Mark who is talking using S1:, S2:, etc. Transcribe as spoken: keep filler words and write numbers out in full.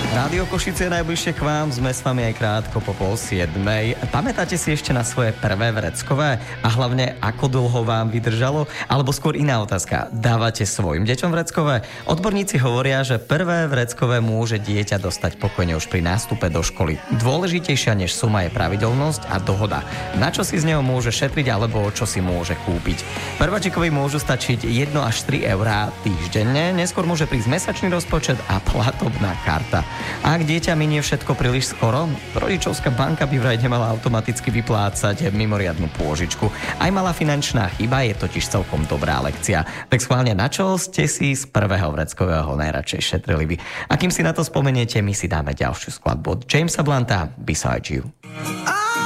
S1: Rádio Košice je najbližšie k vám, sme s vami aj krátko po pol siedmej. Pamätáte si ešte na svoje prvé vreckové? A hlavne, ako dlho vám vydržalo? Alebo skôr iná otázka, dávate svojim deťom vreckové? Odborníci hovoria, že prvé vreckové môže dieťa dostať pokojne už pri nástupe do školy. Dôležitejšia než suma je pravidelnosť a dohoda. Na čo si z neho môže šetriť alebo čo si môže kúpiť. Prváčikovi môžu stačiť jedno až tri eurá týždenne, neskôr môže prísť mesačný rozpočet a platobná karta. Ak dieťa minie všetko príliš skoro, rodičovská banka by vraj nemala automaticky vyplácať mimoriadnu pôžičku. Aj malá finančná chyba je totiž celkom dobrá lekcia. Tak schválne, na čo ste si z prvého vreckového najradšej šetrili vy? A kým si na to spomeniete, my si dáme ďalšiu skladbu od Jamesa Blunta, Beside You.